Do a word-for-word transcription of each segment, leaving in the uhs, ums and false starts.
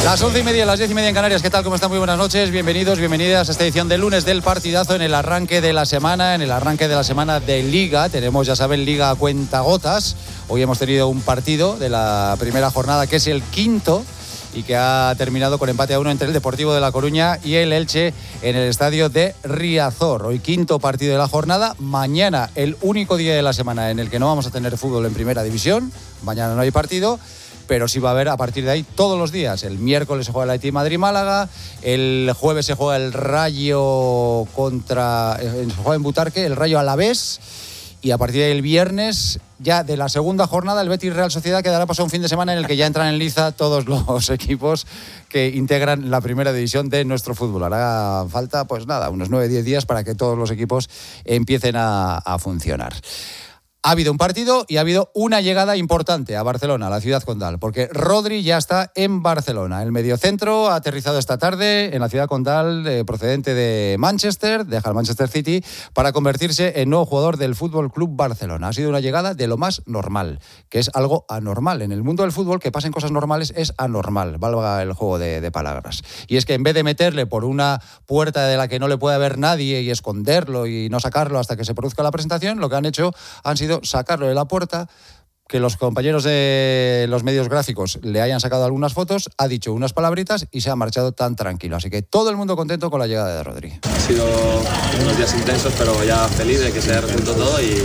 Las once y media, las diez y media en Canarias. ¿Qué tal? ¿Cómo están? Muy buenas noches. Bienvenidos, bienvenidas a esta edición de lunes del partidazo en el arranque de la semana, en el arranque de la semana de Liga. Tenemos, ya saben, Liga a cuentagotas. Hoy hemos tenido un partido de la primera jornada que es el quinto y que ha terminado con empate a uno entre el Deportivo de La Coruña y el Elche en el estadio de Riazor. Hoy quinto partido de la jornada. Mañana el único día de la semana en el que no vamos a tener fútbol en primera división. Mañana no hay partido, pero sí va a haber a partir de ahí todos los días. El miércoles se juega el Athletic Madrid-Málaga, el jueves se juega el Rayo contra... se juega en Butarque, el Rayo Alavés, y a partir del viernes, ya de la segunda jornada, el Betis Real Sociedad, que dará paso a un fin de semana en el que ya entran en liza todos los equipos que integran la primera división de nuestro fútbol. Hará falta, pues nada, unos nueve a diez días para que todos los equipos empiecen a, a funcionar. Ha habido un partido y ha habido una llegada importante a Barcelona, a la ciudad condal, porque Rodri ya está en Barcelona. El mediocentro ha aterrizado esta tarde en la ciudad condal, eh, procedente de Manchester, deja el Manchester City, para convertirse en nuevo jugador del Fútbol Club Barcelona. Ha sido una llegada de lo más normal, que es algo anormal. En el mundo del fútbol, que pasen cosas normales es anormal, valga el juego de, de palabras. Y es que en vez de meterle por una puerta de la que no le puede ver nadie y esconderlo y no sacarlo hasta que se produzca la presentación, lo que han hecho han sido sacarlo de la puerta, que los compañeros de los medios gráficos le hayan sacado algunas fotos, ha dicho unas palabritas y se ha marchado tan tranquilo. Así que todo el mundo contento con la llegada de Rodri. Ha sido unos días intensos, pero ya feliz de que se haya resuelto todo y,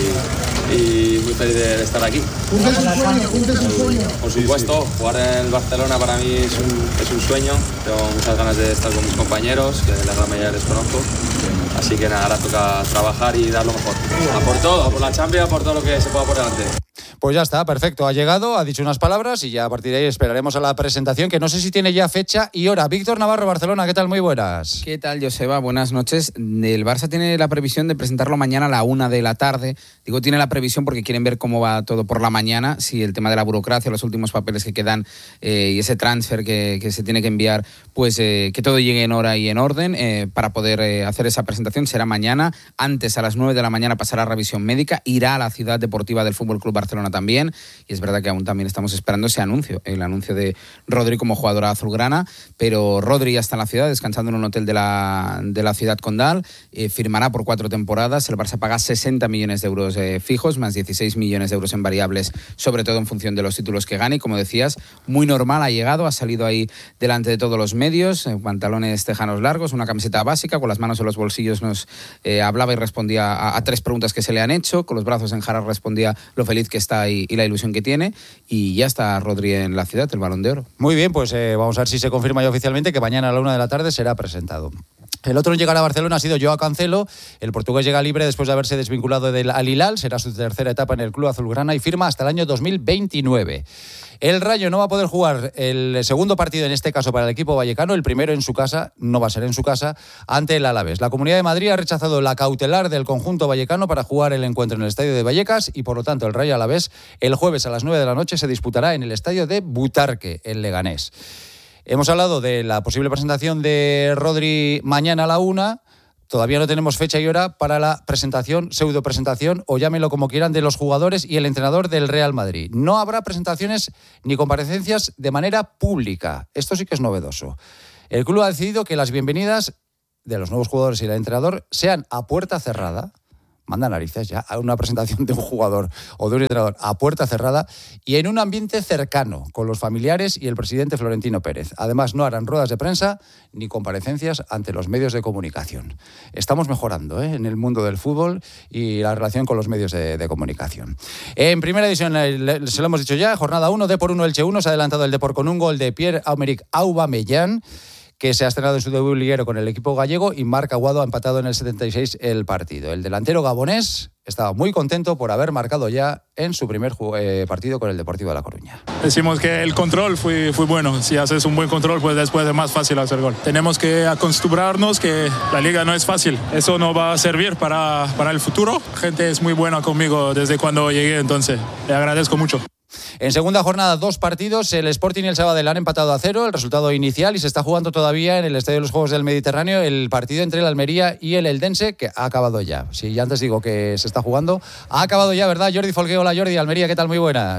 y muy feliz de, de estar aquí. ¿Cumple su sueño? ¿Cumple su sueño? Por supuesto, jugar en el Barcelona para mí es un, es un sueño. Tengo muchas ganas de estar con mis compañeros, que la gran mayoría les conozco. Así que nada, ahora toca trabajar y dar lo mejor. A por todo, a por la Champions, a por todo lo que se pueda por delante. Pues ya está, perfecto. Ha llegado, ha dicho unas palabras y ya a partir de ahí esperaremos a la presentación, que no sé si tiene ya fecha y hora. Víctor Navarro, Barcelona, ¿qué tal? Muy buenas. ¿Qué tal, Joseba? Buenas noches. El Barça tiene la previsión de presentarlo mañana a la una de la tarde. Digo, tiene la previsión porque quieren ver cómo va todo por la mañana, si el tema de la burocracia, los últimos papeles que quedan eh, y ese transfer que, que se tiene que enviar, pues eh, que todo llegue en hora y en orden eh, para poder eh, hacer esa presentación. Será mañana. Antes, a las nueve de la mañana, pasará revisión médica. Irá a la ciudad deportiva del Fútbol Club Barcelona también. Y es verdad que aún también estamos esperando ese anuncio, el anuncio de Rodri como jugador azulgrana, pero Rodri ya está en la ciudad, descansando en un hotel de la, de la ciudad condal, eh, firmará por cuatro temporadas, el Barça paga sesenta millones de euros eh, fijos, más dieciséis millones de euros en variables, sobre todo en función de los títulos que gane, y como decías, muy normal, ha llegado, ha salido ahí delante de todos los medios, eh, pantalones tejanos largos, una camiseta básica, con las manos en los bolsillos nos eh, hablaba y respondía a, a tres preguntas que se le han hecho, con los brazos en jarras respondía lo feliz que está y, y la ilusión que tiene, y ya está Rodri en la ciudad, el Balón de Oro. Muy bien, pues eh, vamos a ver si se confirma ya oficialmente que mañana a la una de la tarde será presentado. El otro en llegar a Barcelona ha sido Joao Cancelo. El portugués llega libre después de haberse desvinculado del Al Hilal. Será su tercera etapa en el club azulgrana y firma hasta el año dos mil veintinueve. El Rayo no va a poder jugar el segundo partido, en este caso para el equipo vallecano. El primero en su casa, no va a ser en su casa, ante el Alavés. La Comunidad de Madrid ha rechazado la cautelar del conjunto vallecano para jugar el encuentro en el estadio de Vallecas y, por lo tanto, el Rayo Alavés el jueves a las nueve de la noche se disputará en el estadio de Butarque, en Leganés. Hemos hablado de la posible presentación de Rodri mañana a la una. Todavía no tenemos fecha y hora para la presentación, pseudo presentación, o llámenlo como quieran, de los jugadores y el entrenador del Real Madrid. No habrá presentaciones ni comparecencias de manera pública. Esto sí que es novedoso. El club ha decidido que las bienvenidas de los nuevos jugadores y el entrenador sean a puerta cerrada. Manda narices ya, a una presentación de un jugador o de un entrenador a puerta cerrada y en un ambiente cercano, con los familiares y el presidente Florentino Pérez. Además, no harán ruedas de prensa ni comparecencias ante los medios de comunicación. Estamos mejorando ¿eh? en el mundo del fútbol y la relación con los medios de, de comunicación. En primera división, se lo hemos dicho ya, jornada uno, D por uno, Elche uno, se ha adelantado el Depor con un gol de Pierre-Emerick Aubameyang, que se ha estrenado en su debut liguero con el equipo gallego, y Marc Aguado ha empatado en el setenta y seis el partido. El delantero gabonés estaba muy contento por haber marcado ya en su primer eh, partido con el Deportivo de La Coruña. Decimos que el control fue, fue bueno. Si haces un buen control, pues después es más fácil hacer gol. Tenemos que acostumbrarnos que la liga no es fácil. Eso nos va a servir para, para el futuro. La gente es muy buena conmigo desde cuando llegué, entonces le agradezco mucho. En segunda jornada, dos partidos. El Sporting y el Sabadell han empatado a cero, el resultado inicial, y se está jugando todavía en el Estadio de los Juegos del Mediterráneo el partido entre el Almería y el Eldense, que ha acabado ya. Si ya antes digo que se está jugando, ha acabado ya, ¿verdad? Jordi Folgué, hola Jordi, Almería, ¿qué tal? Muy buenas.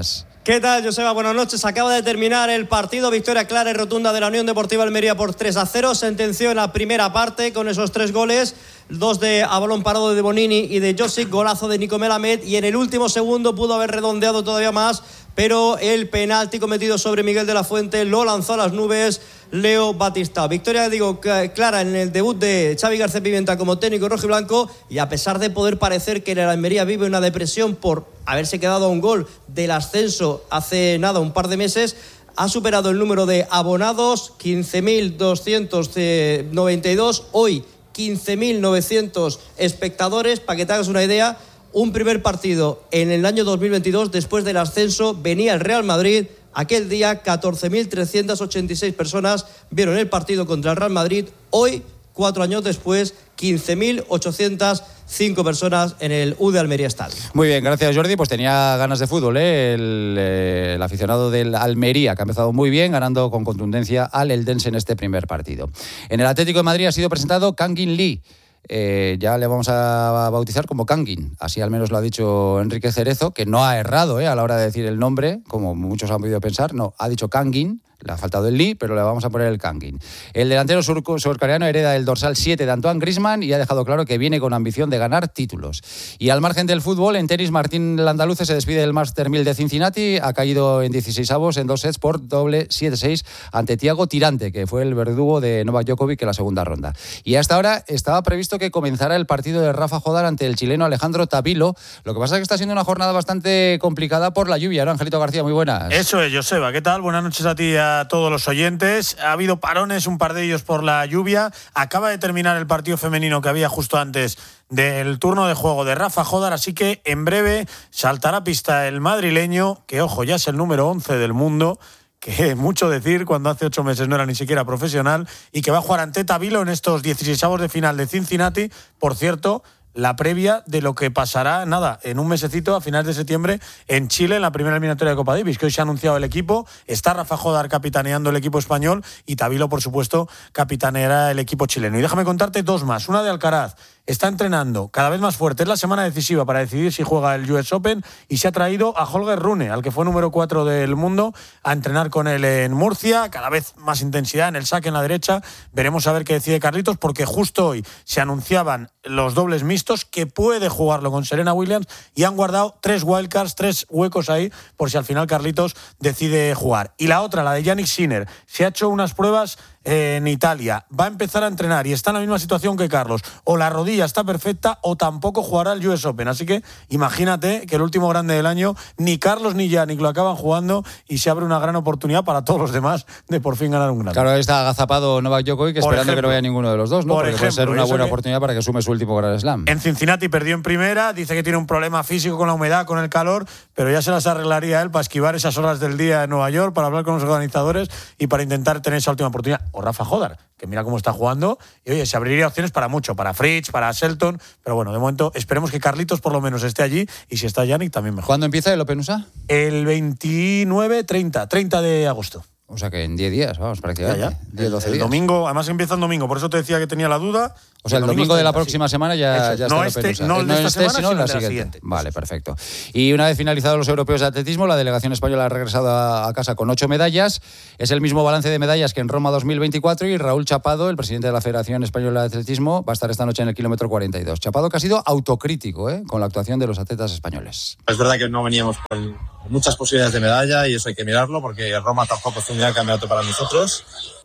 ¿Qué tal, Joseba? Buenas noches. Acaba de terminar el partido. Victoria clara y rotunda de la Unión Deportiva Almería por tres a cero. Sentenció en la primera parte con esos tres goles. Dos de a balón parado de Bonini y de Josic. Golazo de Nico Melamed. Y en el último segundo pudo haber redondeado todavía más, pero el penalti cometido sobre Miguel de la Fuente lo lanzó a las nubes Leo Batista. Victoria, digo, clara en el debut de Xavi García Pimienta como técnico rojiblanco, y a pesar de poder parecer que el Almería vive una depresión por haberse quedado a un gol del ascenso hace nada, un par de meses, ha superado el número de abonados, quince mil doscientos noventa y dos, hoy quince mil novecientos espectadores. Para que te hagas una idea, un primer partido en el año dos mil veintidós, después del ascenso, venía el Real Madrid. Aquel día catorce mil trescientas ochenta y seis personas vieron el partido contra el Real Madrid. Hoy, cuatro años después, quince mil ochocientas cinco personas en el U de Almería Estadio. Muy bien, gracias, Jordi. Pues tenía ganas de fútbol, ¿eh? el, eh, el aficionado del Almería, que ha empezado muy bien, ganando con contundencia al Eldense en este primer partido. En el Atlético de Madrid ha sido presentado Kangin Lee. Eh, ya le vamos a bautizar como Kangin, así al menos lo ha dicho Enrique Cerezo, que no ha errado eh, a la hora de decir el nombre, como muchos han podido pensar. No, ha dicho Kangin, le ha faltado el Lee, pero le vamos a poner el Kangin. El delantero sur- surcoreano hereda el dorsal siete de Antoine Griezmann y ha dejado claro que viene con ambición de ganar títulos. Y al margen del fútbol, en tenis, Martín Landaluce se despide del Master mil de Cincinnati, ha caído en dieciseisavos en dos sets por doble siete seis ante Thiago Tirante, que fue el verdugo de Novak Djokovic en la segunda ronda. Y hasta ahora estaba previsto que comenzara el partido de Rafa Jodar ante el chileno Alejandro Tavilo. Lo que pasa es que está siendo una jornada bastante complicada por la lluvia, ¿no, Angelito García? Muy buenas. Eso es, Joseba. ¿Qué tal? Buenas noches a ti y a todos los oyentes. Ha habido parones, un par de ellos por la lluvia. Acaba de terminar el partido femenino que había justo antes del turno de juego de Rafa Jodar, así que en breve saltará a pista el madrileño, que ojo, ya es el número once del mundo, que es mucho decir cuando hace ocho meses no era ni siquiera profesional, y que va a jugar ante Tavilo en estos dieciseisavos de final de Cincinnati. Por cierto, la previa de lo que pasará, nada, en un mesecito, a finales de septiembre, en Chile, en la primera eliminatoria de Copa Davis, que hoy se ha anunciado el equipo. Está Rafa Jodar capitaneando el equipo español y Tavilo, por supuesto, capitaneará el equipo chileno. Y déjame contarte dos más. Una de Alcaraz. Está entrenando cada vez más fuerte. Es la semana decisiva para decidir si juega el U S Open y se ha traído a Holger Rune, al que fue número cuatro del mundo, a entrenar con él en Murcia. Cada vez más intensidad en el saque en la derecha. Veremos a ver qué decide Carlitos, porque justo hoy se anunciaban los dobles mixtos, que puede jugarlo con Serena Williams, y han guardado tres wildcards, tres huecos ahí, por si al final Carlitos decide jugar. Y la otra, la de Yannick Sinner, se ha hecho unas pruebas en Italia, va a empezar a entrenar y está en la misma situación que Carlos. O la rodilla está perfecta o tampoco jugará el U S Open. Así que imagínate que el último grande del año ni Carlos ni Yannick lo acaban jugando y se abre una gran oportunidad para todos los demás de por fin ganar un grande. Claro, está agazapado Novak Djokovic esperando ejemplo, que no vaya ninguno de los dos, ¿no? Porque ejemplo, puede ser una buena que... oportunidad para que sume su último Grand Slam. En Cincinnati perdió en primera, dice que tiene un problema físico con la humedad, con el calor, pero ya se las arreglaría él para esquivar esas horas del día en Nueva York, para hablar con los organizadores y para intentar tener esa última oportunidad. O Rafa Jodar, que mira cómo está jugando, y oye, se abriría opciones para mucho, para Fritz, para Shelton, pero bueno, de momento esperemos que Carlitos por lo menos esté allí, y si está Yannick también mejor. ¿Cuándo empieza el Open U S A? El veintinueve, treinta, treinta de agosto. O sea que en diez días, vamos, prácticamente. Ya, ya. diez, doce el, el días. domingo, además empieza el domingo, por eso te decía que tenía la duda. O sea, el, el domingo, domingo de la próxima sí. semana ya, ya no está este, el Open U S A. No el de esta este, semana, sino sino la el de la siguiente. siguiente. Vale, perfecto. Y una vez finalizados los europeos de atletismo, la delegación española ha regresado a, a casa con ocho medallas. Es el mismo balance de medallas que en Roma dos mil veinticuatro, y Raúl Chapado, el presidente de la Federación Española de Atletismo, va a estar esta noche en el kilómetro cuarenta y dos. Chapado, que ha sido autocrítico ¿eh? con la actuación de los atletas españoles. Es verdad que no veníamos con muchas posibilidades de medalla y eso hay que mirarlo, porque Roma tampoco fue un gran campeonato para nosotros.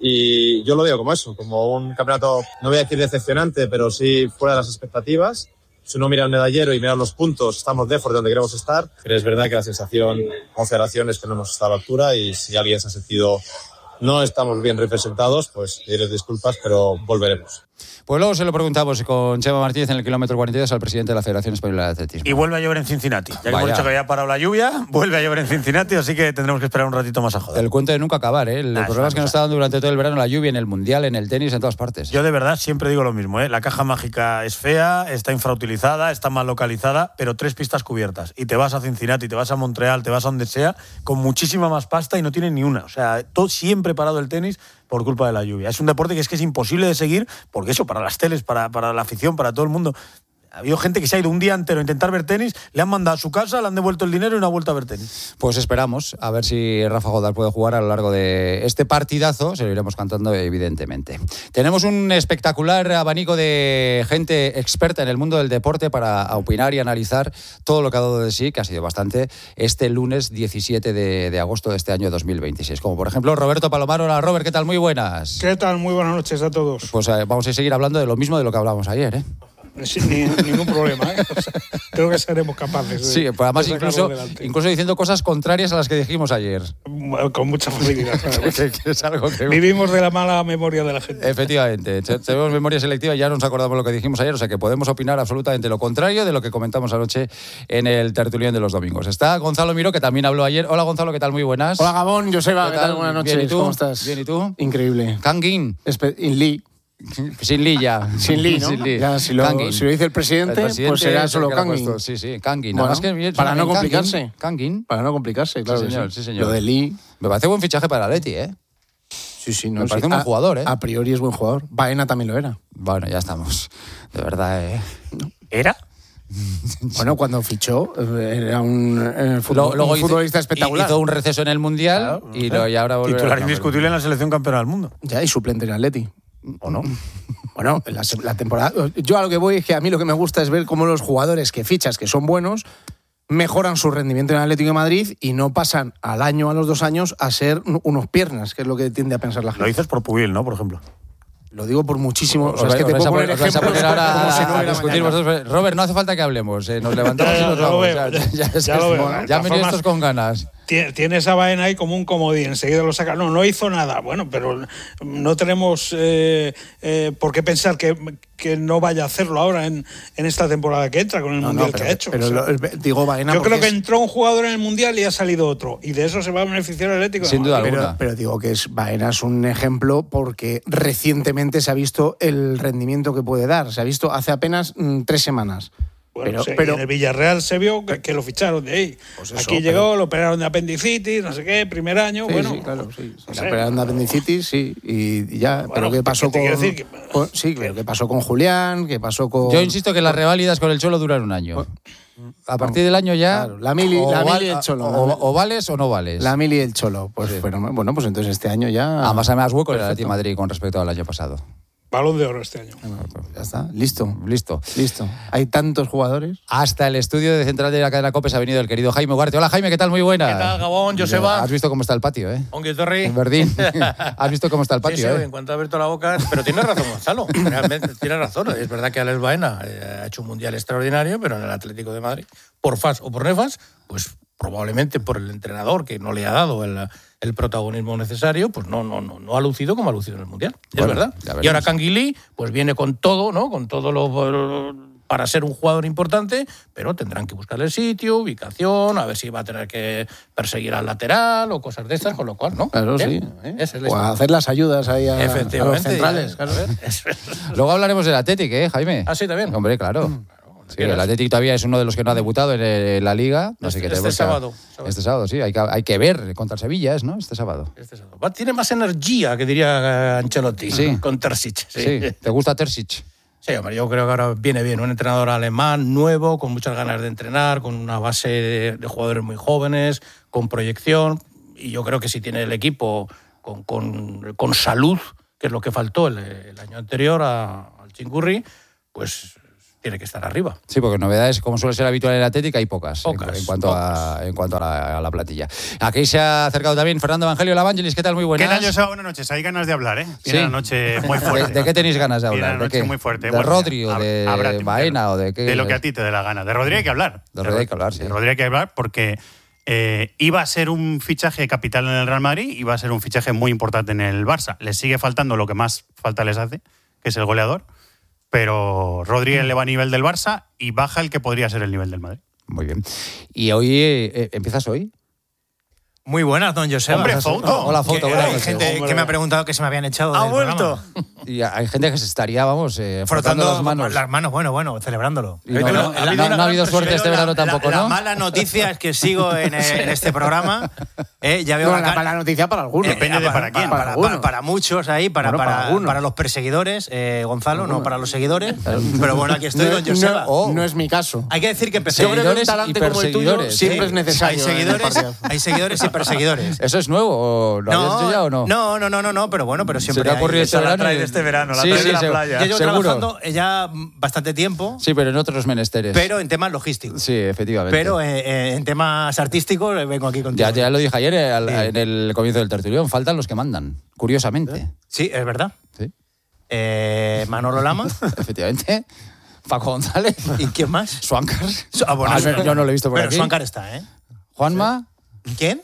Y yo lo veo como eso, como un campeonato, no voy a decir decepcionante, pero sí fuera de las expectativas. Si uno mira el medallero y mira los puntos, estamos de por donde queremos estar. Pero es verdad que la sensación con federación es que no hemos estado a la altura, y si alguien se ha sentido no estamos bien representados, pues pedirles disculpas, pero volveremos. Pues luego se lo preguntamos con Chema Martínez en el kilómetro cuarenta y dos al presidente de la Federación Española de Atletismo. Y vuelve a llover en Cincinnati. Ya que hemos dicho que había parado la lluvia, vuelve a llover en Cincinnati, así que tendremos que esperar un ratito más a joder. El cuento de nunca acabar, ¿eh? El nah, problema es que nos está dando durante todo el verano la lluvia en el Mundial, en el tenis, en todas partes. Yo de verdad siempre digo lo mismo, ¿eh? La caja mágica es fea, está infrautilizada, está mal localizada, pero tres pistas cubiertas. Y te vas a Cincinnati, te vas a Montreal, te vas a donde sea, con muchísima más pasta y no tienen ni una. O sea, todo siempre parado el tenis por culpa de la lluvia. Es un deporte que es que es imposible de seguir, porque eso, para las teles, para, para la afición, para todo el mundo, Ha habido gente que se ha ido un día entero a intentar ver tenis, le han mandado a su casa, le han devuelto el dinero y no ha vuelto a ver tenis. Pues esperamos a ver si Rafa Jodar puede jugar a lo largo de este partidazo. Se lo iremos cantando, evidentemente. Tenemos un espectacular abanico de gente experta en el mundo del deporte para opinar y analizar todo lo que ha dado de sí, que ha sido bastante, este lunes diecisiete de, de agosto de este año dos mil veintiséis. Como por ejemplo Roberto Palomar. Hola Robert, ¿qué tal? Muy buenas. ¿Qué tal? Muy buenas noches a todos. Pues eh, vamos a seguir hablando de lo mismo de lo que hablábamos ayer, ¿eh? Sin ni, ningún problema, ¿eh? O sea, creo que seremos capaces de, sí, pues además de incluso, incluso diciendo cosas contrarias a las que dijimos ayer. Con mucha facilidad. Es algo que... Vivimos de la mala memoria de la gente. Efectivamente, tenemos memoria selectiva y ya no nos acordamos lo que dijimos ayer, o sea que podemos opinar absolutamente lo contrario de lo que comentamos anoche en el tertulión de los domingos. Está Gonzalo Miró, que también habló ayer. Hola Gonzalo, ¿qué tal? Muy buenas. Hola Gabón, Joseba, ¿qué, ¿qué tal? Buenas noches. Bien, ¿y tú? ¿Cómo estás? Bien, ¿y tú? Increíble. Kangin. Espe- in Lee. Sin Li ya. Sin Li, ¿no? Sin Li. Ya, si, lo, si lo dice el presidente, el presidente pues será solo Kangin. Sí, sí, Kangin. Bueno, Nada más que para no complicarse. Kangin. Para no complicarse, claro. Sí, señor, sí. sí, señor. Lo de Lee. Me parece buen fichaje para el Atleti, ¿eh? Sí, sí. No, Me parece sí. un buen a, jugador, ¿eh? A priori es buen jugador. Baena también lo era. Bueno, ya estamos. De verdad, ¿eh? ¿Era? Bueno, cuando fichó era un, el fútbol, luego un hizo, futbolista espectacular. Hizo un receso en el Mundial claro, y, lo, y ahora volverá. Titular indiscutible en la selección campeona del mundo. Ya, y suplente en Atleti. ¿O no? Bueno, la, la temporada... Yo a lo que voy es que a mí lo que me gusta es ver cómo los jugadores que fichas, que son buenos, mejoran su rendimiento en el Atlético de Madrid y no pasan al año, a los dos años, a ser unos piernas, que es lo que tiende a pensar la gente. Lo dices por Pubil, ¿no? Por ejemplo. Lo digo por muchísimo. O sea, es que te puedo poner ejemplos ahora si no a discutir vosotros. Robert, no hace falta que hablemos. Eh. Nos levantamos y nos vamos. Ya, ya, ya, ya lo veo. Ya han venido estos con ganas. Tiene esa vaina ahí como un comodín. Enseguida lo saca. No, no hizo nada. Bueno, pero no tenemos eh, eh, por qué pensar que, que no vaya a hacerlo ahora en, en esta temporada que entra con el no, Mundial no, pero, que ha hecho. Pero o sea, lo, digo vaina yo creo que es... entró un jugador en el Mundial y ha salido otro. Y de eso se va a beneficiar el Atlético. Sin duda alguna. Pero, pero digo que es, Baena es un ejemplo porque recientemente se ha visto el rendimiento que puede dar. Se ha visto hace apenas mm, tres semanas. Bueno, pero, sí, pero en el Villarreal se vio que, que lo ficharon de ahí. Pues eso, Aquí llegó, pero... lo operaron de apendicitis, no sé qué, primer año, sí, bueno. Sí, claro, sí. No sé. Lo operaron de apendicitis, sí, y, y ya. Bueno, pero ¿qué pasó con, que... con... Sí, pero ¿qué pasó con Julián? ¿Qué pasó con...? Yo insisto que las reválidas con el Cholo duran un año. A partir del año ya... Claro, la mili, la mili y el Cholo. O, o vales o no vales. La mili y el Cholo. Pues sí. bueno, bueno, pues entonces este año ya... Además hay más hueco en el Atlético de Madrid con respecto al año pasado. Balón de oro este año. Ya está, listo. Listo. Listo. Hay tantos jugadores. Hasta el estudio de central de la cadena COPE se ha venido el querido Jaime Ugarte. Hola Jaime, ¿qué tal? Muy buena. ¿Qué tal, Gabón? Joseba. Has visto cómo está el patio, ¿eh? Ongi Torri. En Verdín. Has visto cómo está el patio, sí, sí, ¿eh? En cuanto ha abierto la boca. Pero tienes razón, Gonzalo. Realmente tienes razón. Es verdad que Alex Baena ha hecho un mundial extraordinario, pero en el Atlético de Madrid, por fas o por nefas, pues probablemente por el entrenador que no le ha dado el, el protagonismo necesario, pues no, no, no, no ha lucido como ha lucido en el Mundial. Es bueno, verdad. Y ahora Canguilí, pues viene con todo, ¿no? Con todo lo para ser un jugador importante, pero tendrán que buscarle sitio, ubicación, a ver si va a tener que perseguir al lateral o cosas de estas, con lo cual, ¿no? Claro, ¿Eh? sí. ¿Eh? Es o a hacer las ayudas ahí a, a los centrales. Claro. Luego hablaremos del Atlético, ¿eh, Jaime? Ah, sí, también. Hombre, claro. Mm. Sí, el Atlético todavía es uno de los que no ha debutado en la Liga. No sé este, qué este sábado, sábado. Este sábado, sí. Hay que, hay que ver contra el Sevilla, ¿no? Este sábado. Este sábado. Tiene más energía, que diría Ancelotti, sí. con Terzic. Sí. sí. ¿Te gusta Terzic? Sí, hombre, yo creo que ahora viene bien. Un entrenador alemán, nuevo, con muchas ganas de entrenar, con una base de, de jugadores muy jóvenes, con proyección. Y yo creo que si tiene el equipo con, con, con salud, que es lo que faltó el, el año anterior a, al Chingurri, pues tiene que estar arriba. Sí, porque novedades, como suele ser habitual en el Atlético, hay pocas, pocas en, en cuanto, pocas. A, en cuanto a, la, a la plantilla. Aquí se ha acercado también Fernando Evangelio Lavangelis. ¿Qué tal? Muy buenas. ¿Qué tal, Joseba? Buenas noches. Hay ganas de hablar, ¿eh? Tiene sí. una noche muy fuerte. ¿De, ¿De qué tenéis ganas de hablar? Tiene una noche ¿De qué? muy fuerte. ¿De bueno, Rodri o de habrá, Baena o de qué? De lo que a ti te dé la gana. De Rodri hay que hablar. De Rodri hay que hablar, sí. De Rodri hay que hablar porque eh, iba a ser un fichaje capital en el Real Madrid, iba a ser un fichaje muy importante en el Barça. Les sigue faltando lo que más falta les hace, que es el goleador. Pero Rodri eleva a nivel del Barça y baja el que podría ser el nivel del Madrid. Muy bien. ¿Y hoy eh, empiezas hoy? Muy buenas, don Joseba. Hombre, Fouto. Hola, Fouto. Hay gente Hombre. que me ha preguntado que se me habían echado ¿Ha del vuelto? programa. Y hay gente que se estaría, vamos, eh, frotando, frotando las manos. las manos, bueno, bueno, celebrándolo. Y no, no, no, no, no ha habido suerte este verano tampoco, la, ¿no? La mala noticia es que sigo en, en este programa. Eh, ya veo No, la, la mala noticia para algunos. Eh, Depende eh, de para, quién. Para, Para, para, para, para muchos ahí, para, bueno, para, para, para los perseguidores, eh, Gonzalo, no para los seguidores. Pero bueno, aquí estoy no, con Joseba. No, oh. no es mi caso. Hay que decir que empecé. Yo creo que un talante como el tuyo siempre Sí, es necesario. Hay seguidores, hay seguidores y perseguidores. ¿Eso es nuevo? ¿Lo habías hecho ya o no? No, no, no, no, no, pero bueno, pero siempre. ¿Se te ha ocurrido este verano? La trae de este verano, la sí, trae sí, de la se, playa. Yo llevo seguro. trabajando ya bastante tiempo. Sí, pero en otros menesteres. Pero en temas logísticos. Sí, efectivamente. Pero eh, eh, en temas artísticos eh, vengo aquí contigo. Ya, ya lo dije ayer eh, al, sí. en el comienzo del tertulión. Faltan los que mandan, curiosamente. Sí, es verdad. Sí. Eh, Manolo Lama. Efectivamente. Paco González. ¿Y quién más? Swankar. Ah, bueno, ah, yo no lo he visto por pero aquí. Pero Swankar está, ¿eh? Juanma. ¿Quién?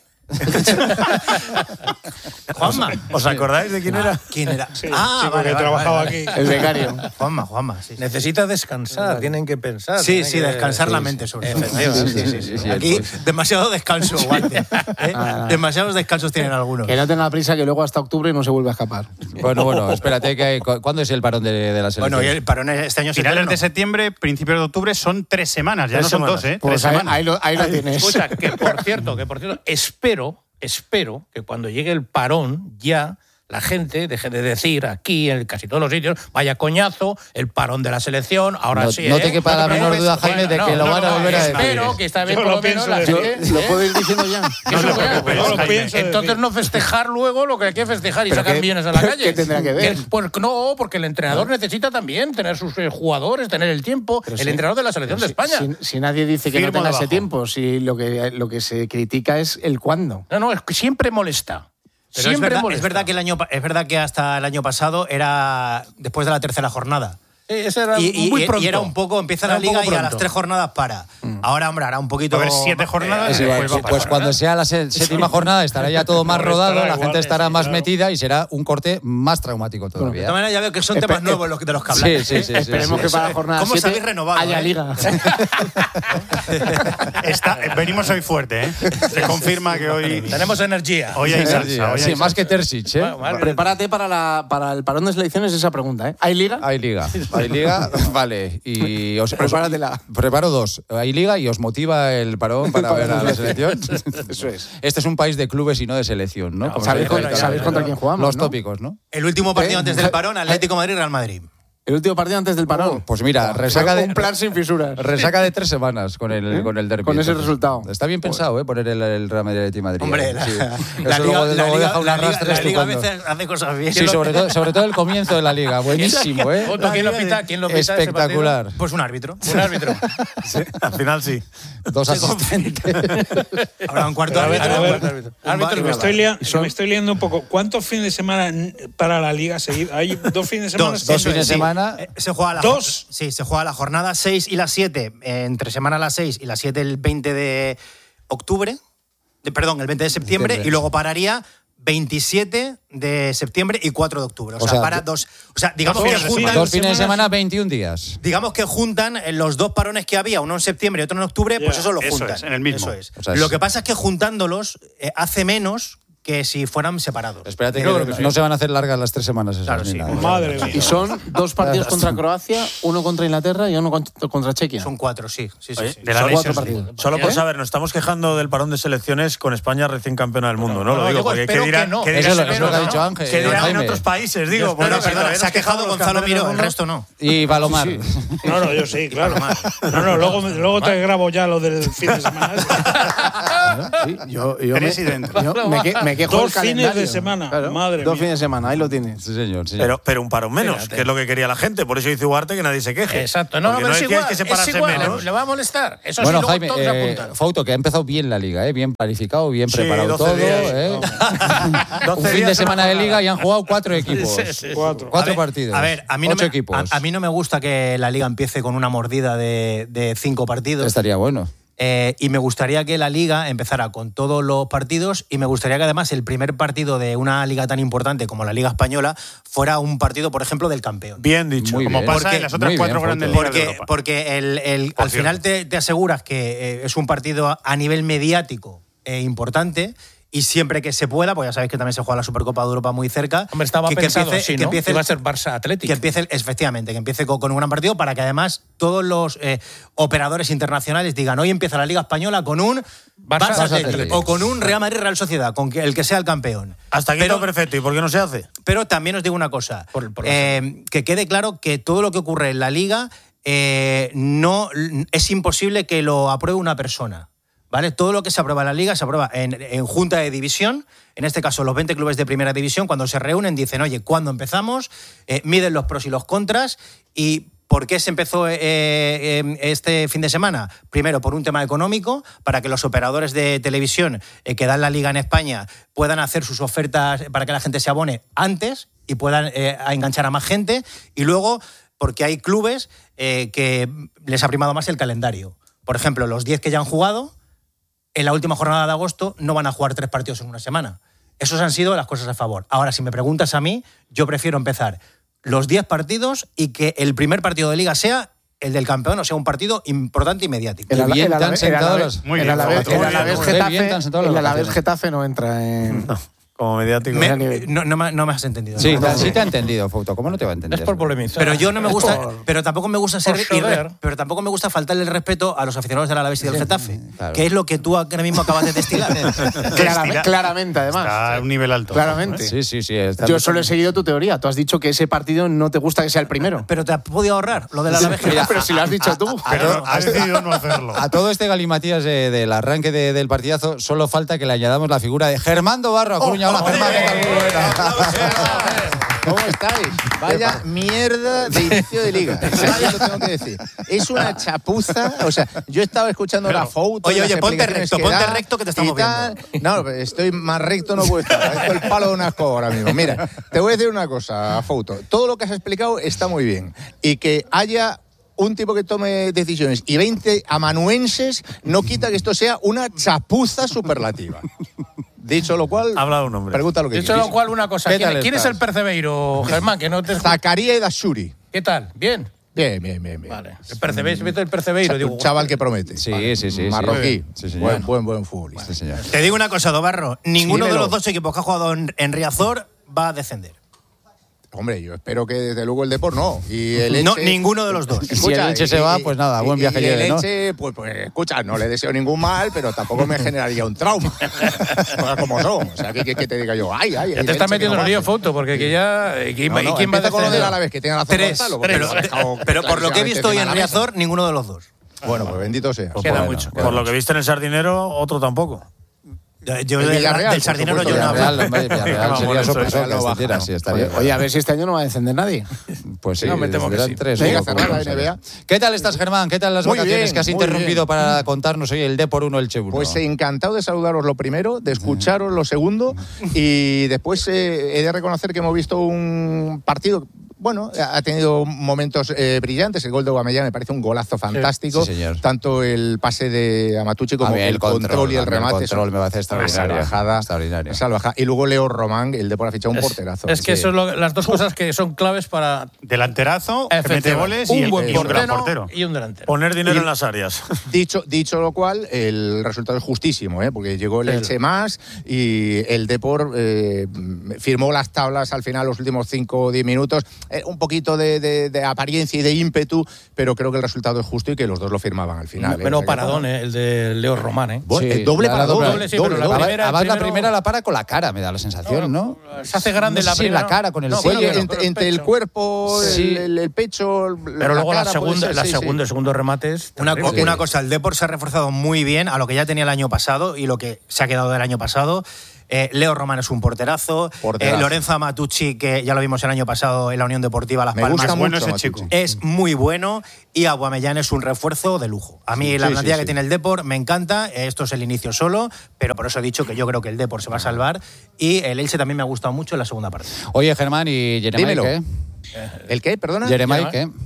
Juanma. ¿Os acordáis de quién era? ¿Quién era? Sí, ah, chico vale, que vale, trabajaba vale, vale. aquí. El becario. Juanma, Juanma, sí. sí. Necesita descansar, tienen que pensar. Sí, sí, que... descansar sí, la sí. mente sobre todo. Efectivamente. Sí, sí, sí, sí. Aquí demasiado descanso, guante. ¿Eh? Ah, Demasiados descansos tienen algunos. Que no tenga prisa, que luego hasta octubre no se vuelve a escapar. Bueno, bueno, espérate, que hay, ¿cuándo es el parón de, de la selección? Bueno, y el parón este año es Finales eterno. de septiembre, principios de octubre, son tres semanas, ya Tres no son semanas. dos, ¿eh? Pues tres ahí, semanas. ahí lo, ahí lo tienes. Escucha, que por cierto, que por cierto, espero, espero que cuando llegue el parón ya la gente deje de decir aquí en casi todos los sitios, vaya coñazo, el parón de la selección, ahora no, sí. No ¿eh? te quepa la menor duda, Jaime, de que lo van a volver a decir. Espero que esta vez Yo por lo lo menos pienso la decir. gente. ¿Lo ¿eh? puedo ir diciendo ya? Que eso, preocupes, pues, yo lo Jaime, pienso entonces decir. no festejar luego lo que hay que festejar y ¿Pero sacar qué- bienes a la calle. qué tendrá que ver? pues no, porque el entrenador necesita también tener sus eh, jugadores, tener el tiempo. Pero el sí. entrenador de la selección de Si- España. Si, si nadie dice que Firmo no tenga ese debajo. tiempo, si lo que, lo que se critica es el cuándo. No, no, es que siempre molesta. Pero es Siempre verdad, molesta. es verdad que el año pa- es verdad que hasta el año pasado era después de la tercera jornada. Sí, ese era Y, y- muy y- pronto. y era un poco, empieza Era la un poco liga y a las pronto. tres jornadas para. Ahora, hombre, hará un poquito. A ver, siete jornadas. Es Eh, igual, pues va a pues pasar, cuando ¿eh? sea la se- séptima jornada estará ya todo más Estará rodado, la igual, gente estará sí, más claro. metida y será un corte más traumático De todavía. todas maneras, ya veo que son Espe- temas nuevos los que- de los que hablar. Sí, sí, sí, sí, Esperemos sí. que para la jornada ¿Cómo se siete habéis renovado, haya eh? liga. Está- venimos hoy fuerte, ¿eh? Se confirma que hoy. Tenemos energía. Hoy hay salsa. Hoy Sí, hay más salsa. que Terzic, ¿eh? Bueno, vale. Prepárate para, la, para el parón de selecciones esa pregunta, ¿eh? ¿Hay liga? Hay liga, hay liga, vale. Y os, os- Prepáratela. preparo dos. Hay liga y os motiva el parón para ver a la selección. Eso es. Este es un país de clubes y no de selección, ¿no? Como se ¿Sabéis, dice contra, ahorita. sabéis contra quién jugamos? Los ¿no? tópicos, ¿no? El último partido ¿Eh? antes del parón, Atlético Madrid-Real Madrid. El último partido antes del parón. Pues mira, resaca de, un plan sin fisuras. resaca de tres semanas con el, ¿Eh? con el derbi. Con ese resultado. Está bien pensado, ¿eh? Poner el, el Real Madrid de Madrid. Hombre, ¿eh? la, Sí. la Eso liga, luego, la luego liga- deja un la liga- arrastre la liga a estupendo. veces hace cosas bien. Sí, sobre todo, sobre todo el comienzo de la liga. Buenísimo, ¿eh? Otto, ¿quién lo pita? ¿Quién lo pita ese partido? Espectacular. Pues un árbitro. Un árbitro. Sí, al final sí. Dos asistentes. Habrá un cuarto A ver, árbitro. a ver. Un árbitro. Árbitro Que me, y estoy lia- que me estoy liando un poco. ¿Cuántos fines de semana n- para la liga seguir? ¿Hay dos fines de semana? Dos, Dos eso fines es, de sí. semana. Eh, Se juega la ¿Dos? Sí, se juega la jornada seis y la siete, eh, entre semana la seis y la siete el veinte de octubre, de, perdón, el veinte de septiembre, Septiembre. y luego pararía veintisiete de septiembre y cuatro de octubre. O, O sea, sea, para do- dos. O sea, digamos dos que fines de juntan. semana. Dos fines de semana, veintiún días. Digamos que juntan eh, los dos parones que había, uno en septiembre y otro en octubre, pues Ya, eso lo eso juntan. es, en el mismo. Eso es. O sea, es- Lo que pasa es que juntándolos eh, hace menos que si fueran separados. Espérate, Yo que creo no, sí. no se van a hacer largas las tres semanas esas. Claro, ni sí. nada. Madre mía. Y son dos partidos contra Croacia, uno contra Inglaterra y uno contra, contra Chequia. Son cuatro, sí. sí, sí, Oye, sí. De la Son cuatro Nations League. partidos. Solo por ¿Eh? saber, nos estamos quejando del parón de selecciones con España recién campeona del mundo, ¿no? no, Lo digo digo, porque espero ¿qué dirán, que no. qué Eso dirán es lo- en es lo que ha otros- dicho Ángel, ¿Qué dirán en Jaime. otros países? Digo, No, porque no, si perdona, todavía se ha nos quejado quejamos los Gonzalo campeones del Miró, el mundo. resto no. Y Palomar. No, no, yo sí, claro. No, no, luego, luego te grabo ya lo del fin de semana. Sí, yo, yo me, Presidente. yo me, que- me quejo Dos del fines calendario. de semana, Claro, madre Dos mía. fines de semana, ahí lo tienes. Sí, señor. Sí. Pero, pero un parón menos, Fíjate. que es lo que quería la gente. Por eso dice Ugarte que nadie se queje. Exacto. No, Porque pero es decíais igual. que Es separarse igual. menos. Le, le va a molestar. Eso Bueno, sí, luego Jaime, todos eh, apuntan. Fouto, que ha empezado bien la liga, ¿eh? Bien planificado, bien Sí, preparado doce todo. días. ¿eh? doce Un fin de días semana no de pasa liga nada. y han jugado cuatro equipos. Sí, sí, sí. Cuatro. Cuatro A ver, partidos. A ver, a mí, no Ocho me, equipos. a, a mí no me gusta que la liga empiece con una mordida de, de cinco partidos. Estaría bueno. Eh, y me gustaría que la liga empezara con todos los partidos y me gustaría que además el primer partido de una liga tan importante como la Liga Española fuera un partido, por ejemplo, del campeón. Bien dicho. Muy Como bien. pasa Porque- en las otras muy cuatro bien, grandes Fouto. ligas de Porque, Europa. porque el, el- Por al cierto. final te, te aseguras que eh, es un partido a nivel mediático eh, importante y siempre que se pueda, pues ya sabéis que también se juega la Supercopa de Europa muy cerca. Hombre, estaba que, pensado, que empiece, sí, que ¿no? empiece Iba a ser Barça Atlético. Que empiece, efectivamente, que empiece con, con un gran partido para que además todos los eh, operadores internacionales digan, hoy empieza la Liga Española con un Barça, Barça Atlético, Atlético o con un Real Madrid Real Sociedad, con que, el que sea el campeón. Hasta aquí todo perfecto. ¿Y por qué no se hace? Pero también os digo una cosa, por, por eh, que quede claro que todo lo que ocurre en la Liga eh, no es imposible que lo apruebe una persona. ¿Vale? Todo lo que se aprueba en la Liga se aprueba en, en Junta de División, en este caso los veinte clubes de Primera División, cuando se reúnen dicen, oye, ¿cuándo empezamos? Eh, miden los pros y los contras. ¿Y por qué se empezó eh, eh, este fin de semana? Primero, por un tema económico, para que los operadores de televisión eh, que dan la Liga en España puedan hacer sus ofertas para que la gente se abone antes y puedan eh, enganchar a más gente. Y luego, porque hay clubes eh, que les ha primado más el calendario. Por ejemplo, los diez que ya han jugado, en la última jornada de agosto no van a jugar tres partidos en una semana. Esos han sido las cosas a favor. Ahora, si me preguntas a mí, yo prefiero empezar los diez partidos y que el primer partido de Liga sea el del campeón, o sea, un partido importante y mediático. El Alavés Getafe no entra en... No. Como mediático. Me, no, no, me, no me has entendido. Sí, no, sí te ha entendido, Fouto. ¿Cómo no te va a entender? Es por polemizar. Pero yo no me gusta, por, pero tampoco me gusta ser irre, pero tampoco me gusta faltarle el respeto a los aficionados del Alavés y del Getafe, claro. Que es lo que tú ahora mismo acabas de destilar. claramente, claramente, además. Está a un nivel alto. Claramente. Sí, sí, sí. Yo solo he seguido tu teoría. Tú has dicho que ese partido no te gusta que sea el primero. Pero te has podido ahorrar lo del Alavés. Mira, pero si lo has dicho tú. A, a, pero has decidido no hacerlo. A todo este galimatías de, del arranque de, del partidazo, solo falta que le añadamos la figura de Germando Barro a Coruña. Hola, Germán. ¿Cómo estáis? Vaya mierda de inicio de liga. Vaya, lo tengo que decir. Es una chapuza. O sea, yo estaba escuchando Pero, la foto. Oye, oye, ponte recto, ponte da, recto que te estamos viendo. No, estoy más recto, no puedo estar. Esto es el palo de una escoba ahora mismo. Mira, te voy a decir una cosa, Fouto. Todo lo que has explicado está muy bien. Y que haya un tipo que tome decisiones y veinte amanuenses no quita que esto sea una chapuza superlativa. Dicho lo cual, ha hablado un hombre. Pregunta lo que Dicho quieres. lo cual, una cosa. ¿Quién, ¿quién es el Percebeiro, Germán? Que no te Zacarías Edashuri. ¿Qué tal? ¿Bien? Bien, bien, bien. bien. Vale. El Percebeiro, mm. el Percebeiro. Ch digo, un chaval que promete. Sí, vale. sí, sí. Marroquí. Sí, sí, buen, buen, buen futbolista. Sí, señor. Te digo una cosa, Dobarro. Ninguno sí, de los dos equipos que ha jugado en, en Riazor va a descender. Hombre, yo espero que desde luego el Depor no. Y el Elche, no, ninguno de los dos. Escucha, si el Elche y, se va, pues nada, buen viaje y lleve, el ¿no? Elche, pues, pues escucha, no le deseo ningún mal, pero tampoco me generaría un trauma. Como son. O sea, que, que, que te diga yo, ay, ay. Ya te estás metiendo en el lío, Foto, porque que ya. ¿Quién, no, no, ¿y quién va a con lo defender? de la vez que tenga la Tres, tres. Pero, pero por lo que he visto hoy en Riazor, ninguno de los dos. Bueno, pues bendito sea. Pues queda bueno, mucho. Por lo que viste en el Sardinero, otro tampoco. Yo del, del Sardinero yo no Villarreal, hombre, Villarreal sería sorpresa que ascendiera, sí, estaría. Oye, a ver si este año no va a descender nadie. Pues sí, no, me temo que sí. tres. Venga, cerrar la N B A. ¿Qué tal estás, Germán? ¿Qué tal las muy vacaciones bien, que has interrumpido bien. para contarnos hoy el Depor uno, Elche uno? Pues encantado de saludaros lo primero, de escucharos lo segundo y después eh, he de reconocer que hemos visto un partido. Bueno, ha tenido momentos eh, brillantes. El gol de Aubameyang me parece un golazo fantástico. Sí, señor. Tanto el pase de Amatucci como el, el control, control y el remate. El control me parece extraordinario. Salvajada, extraordinario. salvajada. Y luego Leo Román, el Depor ha fichado un es, porterazo. Es que sí. eso es lo, las dos cosas que son claves para. Delanterazo, que mete goles un y, buen y un gran portero, portero. Y un delantero. Poner dinero y, en las áreas. Dicho, dicho lo cual, el resultado es justísimo, ¿eh? Porque llegó el Elche más y el Depor eh, firmó las tablas al final, los últimos cinco o diez minutos. Eh, un poquito de De, de, de apariencia y de ímpetu, pero creo que el resultado es justo y que los dos lo firmaban al final. Menos ¿eh? paradón, ¿eh? El de Leo Román, ¿eh? Sí, el doble paradón. Doble, doble, sí, doble, pero la primera, además primero... la primera la para con la cara, me da la sensación, ¿no? ¿no? Se hace grande no la sé primera. la cara con el no, cuello. Oye, bueno, entre, el, entre el cuerpo, sí. el, el pecho, pero la luego cara, la segunda, ser, la sí, segunda, sí. el segundo remate es Una, terrible. una cosa, el Depor se ha reforzado muy bien a lo que ya tenía el año pasado y lo que se ha quedado del año pasado. Eh, Leo Román es un porterazo. porterazo. Eh, Lorenzo Amatucci, que ya lo vimos el año pasado en la Unión Deportiva Las Me Palmas. gusta bueno mucho ese chico. Es muy bueno y Aubameyang es un refuerzo de lujo. A mí Sí, la sí, plantilla sí, que sí. tiene el Depor me encanta. Esto es el inicio solo, pero por eso he dicho que yo creo que el Depor se va a salvar y el Elche también me ha gustado mucho en la segunda parte. Oye, Germán, ¿y Jeremai Dímelo. qué? ¿El qué? Perdona. Jeremai, ¿qué?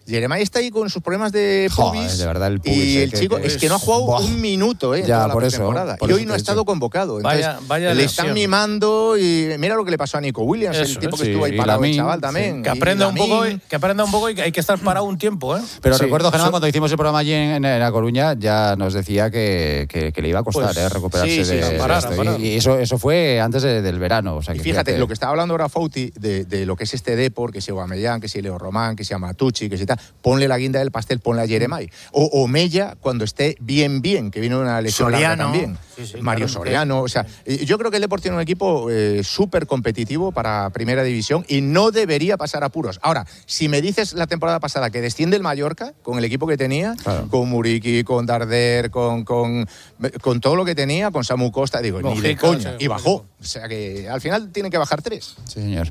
Jeremai está ahí con sus problemas de Joder, pubis. de verdad, el pubis, y eh, el que- chico que es que no ha es- jugado Buah. un minuto eh, en Ya, toda la por eso, temporada. por Y eso hoy te no he ha estado dicho. convocado. Entonces, Vaya- vaya le lesión. están mimando y mira lo que le pasó a Nico Williams, Eso el tipo es, que sí, estuvo ahí y parado, el Lamine, chaval sí. también. Que y aprenda, un Lamine. poco, y- que aprenda un poco y que hay que estar parado un tiempo, ¿eh? Pero Sí. recuerdo, Germán, So- cuando hicimos el programa allí en, en La Coruña, ya nos decía que, que- que le iba a costar Pues, eh, recuperarse sí, sí, de, sí, de parar, esto. parar. Y, y eso, eso fue antes de- del verano. O sea, Y que fíjate, lo que estaba hablando ahora Fouti de, de lo que es este Depor, que si Aubameyang, que si Leo Román, que si Amatucci, que si tal, ponle la guinda del pastel, ponle a Jeremai. O, o Mella cuando esté bien, bien, que vino una lesión larga Soriano. también. Sí, sí, Mario claro. Soriano, o sea, eh, yo creo que el Depor tiene un equipo eh, súper competitivo para Primera División y no debería pasar apuros. Ahora, si me dices la temporada pasada que desciende el Mallorca, con el equipo que tenía, Claro. con Muriqui, con Darder, con, con, con todo lo que tenía, con Samu Costa, digo, ni de Mojica, coña. sí, Y bajó. O sea que al final tienen que bajar tres. Sí, señor.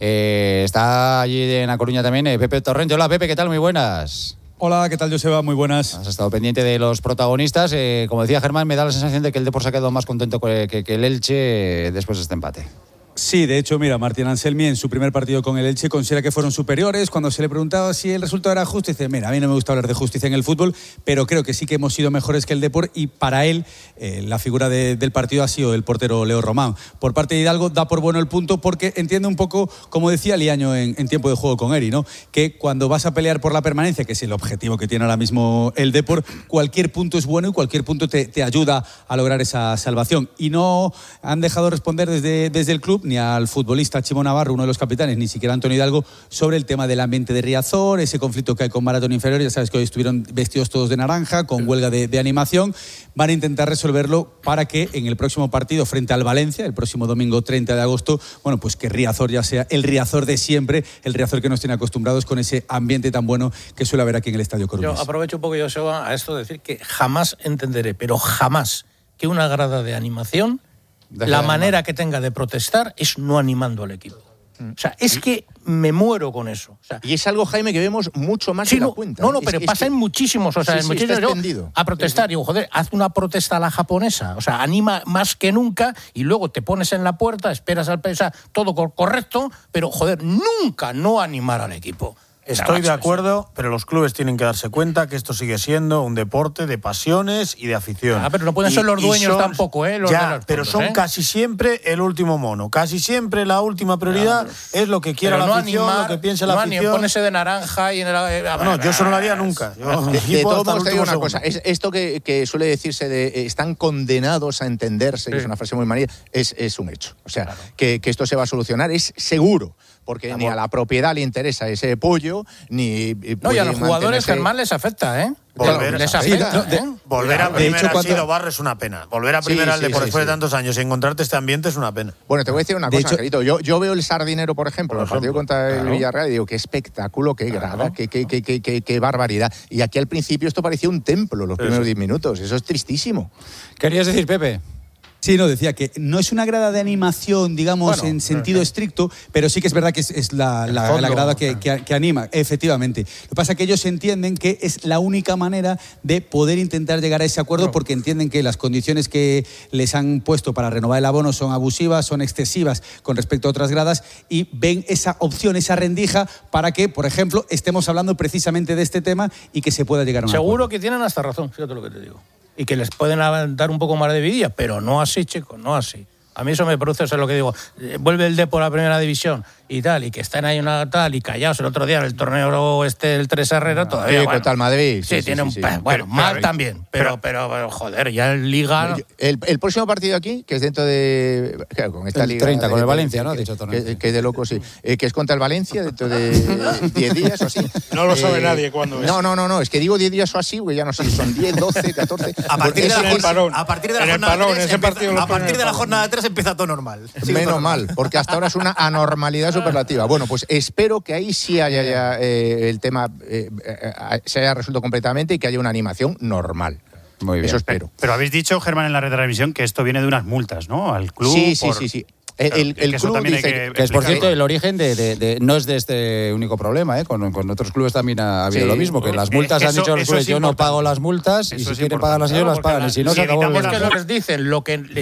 Eh, está allí en La Coruña también eh, Pepe Torrente. Hola, Pepe, ¿qué tal? Muy buenas. Hola, ¿qué tal, Joseba? Muy buenas. Has estado pendiente de los protagonistas. Eh, como decía Germán, me da la sensación de que el Depor se ha quedado más contento que, que- que el Elche eh, después de este empate. Sí, de hecho, mira, Martín Anselmi en su primer partido con el Elche considera que fueron superiores. Cuando se le preguntaba si el resultado era justo, dice, mira, a mí no me gusta hablar de justicia en el fútbol, pero creo que sí que hemos sido mejores que el Depor y para él eh, la figura de- del partido ha sido el portero Leo Román. Por parte de Hidalgo da por bueno el punto porque entiende un poco, como decía Liaño en, en tiempo de juego con Eri, ¿no? Que cuando vas a pelear por la permanencia, que es el objetivo que tiene ahora mismo el Depor, cualquier punto es bueno y cualquier punto te, te ayuda a lograr esa salvación. Y no han dejado responder desde, desde el club ni al futbolista Chimo Navarro, uno de los capitanes, ni siquiera Antonio Hidalgo, sobre el tema del ambiente de Riazor, ese conflicto que hay con Maratón Inferior. Ya sabes que hoy estuvieron vestidos todos de naranja, con huelga de, de animación. Van a intentar resolverlo para que en el próximo partido frente al Valencia, el próximo domingo treinta de agosto, bueno, pues que Riazor ya sea el Riazor de siempre, el Riazor que nos tiene acostumbrados con ese ambiente tan bueno que suele haber aquí en el Estadio Yo Coruñés. aprovecho un poco, Joseba, a esto de decir que jamás entenderé, pero jamás, que una grada de animación, Deja la de manera animar. que tenga de protestar es no animando al equipo. O sea, es que me muero con eso. O sea, Y es algo, Jaime, que vemos mucho más sí, de la no, cuenta. no, no, Es pero que- es pasa que- en muchísimos, o sea, Sí, en sí, muchísimos. está yo, extendido. a protestar, digo, joder, haz una protesta a la japonesa, o sea, anima más que nunca y luego te pones en la puerta, esperas al o sea, todo cor- correcto, pero joder, nunca no animar al equipo. Estoy de Macho, acuerdo, pero los clubes tienen que darse cuenta que esto sigue siendo un deporte de pasiones y de afición. Ah, pero no pueden Y- ser los y dueños son- tampoco, ¿eh? Los ya, de los pero fondos, son ¿eh? casi siempre el último mono. Casi siempre la última prioridad es lo que quiera Pero la no afición, animar, lo que piense no la anim- afición. ponerse de naranja y en el, eh, a No, ver, yo eso no lo haría nunca. Yo, mi De, de equipo todos hasta el modos, te digo último una cosa. segundo. Es, esto que, que suele decirse de eh, están condenados a entenderse, que es una frase muy manía, es, es un hecho. O sea, que, que esto se va a solucionar es seguro. Porque ni a la propiedad le interesa ese pollo, ni. No, y a los puede jugadores, mantenerse- Germán, les afecta, ¿eh? Volver, les sí, afecta, de- ¿eh? volver a De primera hecho, así cuando- do Barra es una pena. Volver a Sí, primera al sí, Depor sí, después sí. de tantos años y encontrarte este ambiente es una pena. Bueno, te voy a decir una De cosa, hecho- Angelito. Yo, yo veo el Sardinero, por ejemplo, el partido contra el claro. Villarreal, y digo, qué espectáculo, qué grada, qué, qué, qué, qué, qué- qué barbaridad. Y aquí al principio esto parecía un templo, los primeros diez minutos. Eso es tristísimo. ¿Querías decir, Pepe? Sí, no, decía que no es una grada de animación, digamos, Bueno, en sentido estricto, pero sí que es verdad que es, es la, la- fondo, la grada que, que- que anima, efectivamente. Lo que pasa es que ellos entienden que es la única manera de poder intentar llegar a ese acuerdo porque entienden que las condiciones que les han puesto para renovar el abono son abusivas, son excesivas con respecto a otras gradas y ven esa opción, esa rendija para que, por ejemplo, estemos hablando precisamente de este tema y que se pueda llegar a un acuerdo. Seguro que tienen hasta razón, fíjate lo que te digo. Y que les pueden dar un poco más de vidilla, pero no así, chicos, no así. A mí eso me produce, eso es lo que digo. eh, Vuelve el Depor a la primera división y tal, y que están ahí una tal y callados el otro día en el torneo este, el Tres Herrera, todavía. Sí, bueno, contra el Madrid. Sí, Sí, sí, tiene sí, un. sí. pe- Bueno, Pero- mal pero- también, pero, pero, pero, joder, ya en Liga. El, el próximo partido aquí, que es dentro de. Claro, con esta El liga. treinta, con de- el de- Valencia, ¿no? Ha que- dicho Torneo. Que, que de loco, sí. Eh, que es contra el Valencia dentro de diez días o así. No lo sabe Eh, nadie cuándo es. No, no, no, no. Es que digo diez días o así, porque ya no sé si son diez, doce, catorce. A partir de la, Porque en el jornada- parón. a partir de la En el jornada parón, tres ese empieza- partido lo a ponen en partir el de la parón. jornada tres empieza todo normal. Sigue Menos todo normal. mal, porque hasta ahora es una anormalidad superlativa. Bueno, pues espero que ahí sí haya ya, eh, el tema eh, eh, se haya resuelto completamente y que haya una animación normal. Muy bien. Eso espero. Pero habéis dicho, Germán, en la red de revisión que esto viene de unas multas, ¿no? Al club. Sí, sí, por- sí, sí. El, Claro, el- que el eso club también hay dice que Que es, por explicarlo. cierto, el origen de, de- de- no es de este único problema, ¿eh? Con, con otros clubes también ha habido Sí. lo mismo, que las Eh, multas han eso- dicho los eso clubes, es yo no importante. pago las multas y Eso si es quieren importante. pagarlas ellos Claro, las pagan porque y si no la- se si acabó el evitamos Es que las lo les dicen, lo que